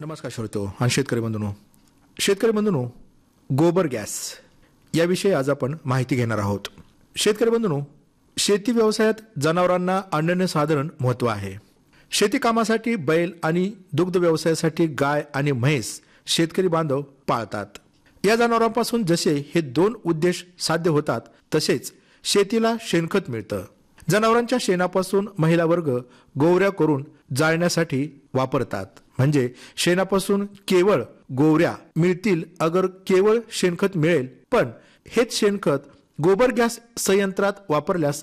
नमस्कार श्रोतो आणि शेतकरी बंधूंनो, गोबर गॅस याविषयी आज आपण माहिती घेणार आहोत. शेतकरी बंधूंनो, शेती व्यवसायात जनावरांना अनन्यसाधारण महत्त्व आहे. शेती कामासाठी बैल आणि दुग्ध व्यवसायासाठी गाय आणि म्हैस शेतकरी बांधव पाळतात. या जनावरांपासून जसे हे दोन उद्देश साध्य होतात, तसेच शेतीला शेणखत मिळतं. जनावरांच्या शेणापासून महिला वर्ग गोवऱ्या करून जाळण्यासाठी वापरतात. म्हणजे शेणापासून केवळ गोवऱ्या मिळतील अगर केवळ शेणखत मिळेल, पण हेच शेणखत गोबर गॅस संयंत्रात वापरल्यास